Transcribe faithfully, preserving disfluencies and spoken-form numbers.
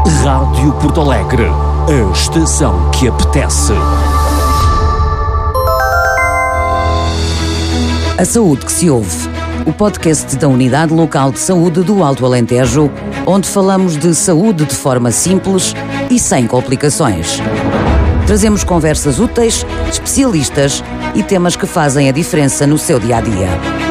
Rádio Porto Alegre, a estação que apetece. A saúde que se ouve. O podcast da Unidade Local de Saúde do Alto Alentejo, onde falamos de saúde de forma simples e sem complicações. Trazemos conversas úteis, especialistas e temas que fazem a diferença no seu dia-a-dia.